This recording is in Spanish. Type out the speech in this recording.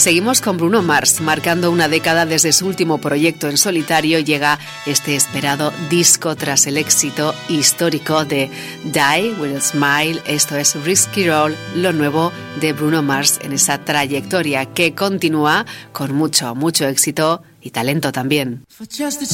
seguimos con Bruno Mars, marcando una década desde su último proyecto en solitario. Llega este esperado disco tras el éxito histórico de Die With a Smile. Esto es Risky Roll, lo nuevo de Bruno Mars en esa trayectoria que continúa con mucho éxito y talento también.